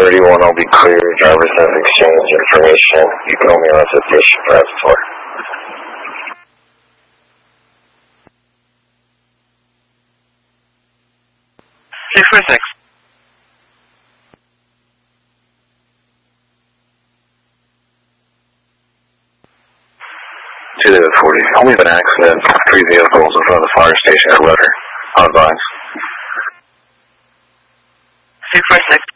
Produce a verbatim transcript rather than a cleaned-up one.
thirty-one will be clear. Drivers have exchanged information. You can only run to the station for that tour. six four six. two David forty. Only been an accident. Three vehicles in front of the fire station at Letter. On vines. six four six.